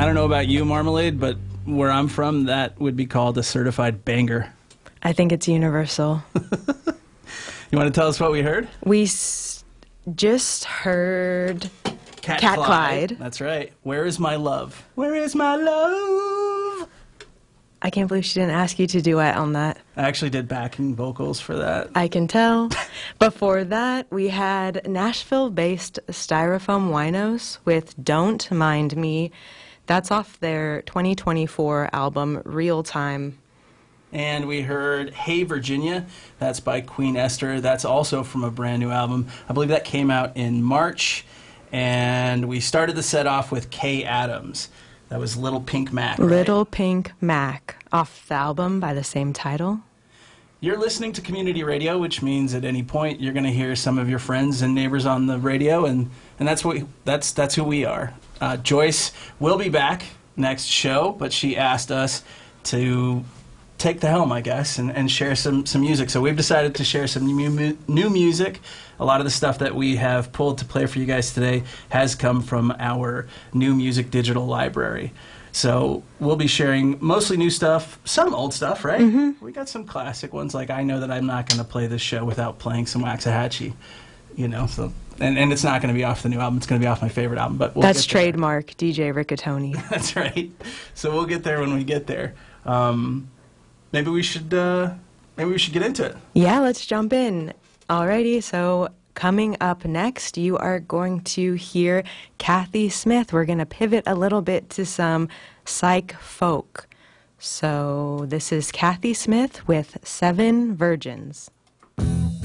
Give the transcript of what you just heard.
I don't know about you, Marmalade, but where I'm from, that would be called a certified banger. I think it's universal. You want to tell us what we heard? We just heard Cat Clyde. That's right. Where is my love? Where is my love? I can't believe she didn't ask you to duet on that. I actually did backing vocals for that. I can tell. Before that, we had Nashville-based Styrofoam Winos with Don't Mind Me. That's off their 2024 album, Real Time. And we heard Hey Virginia. That's by Queen Esther. That's also from a brand new album. I believe that came out in March. And we started the set off with Kay Adams. That was Little Pink Mac, right? Little Pink Mac, off the album by the same title. You're listening to community radio, which means at any point you're going to hear some of your friends and neighbors on the radio, and that's who we are. Joyce will be back next show, but she asked us to take the helm, I guess, and share some music. So we've decided to share some new music. A lot of the stuff that we have pulled to play for you guys today has come from our new music digital library. So we'll be sharing mostly new stuff, some old stuff, right? Mm-hmm. We got some classic ones, like I know that I'm not going to play this show without playing some Waxahachie, you know. So and it's not going to be off the new album; it's going to be off my favorite album. But that's trademark DJ Riccatoni. That's right. So we'll get there when we get there. Maybe we should get into it. Yeah, let's jump in. Alrighty, so coming up next, you are going to hear Kathy Smith. We're going to pivot a little bit to some psych folk. So this is Kathy Smith with 7 Virgins.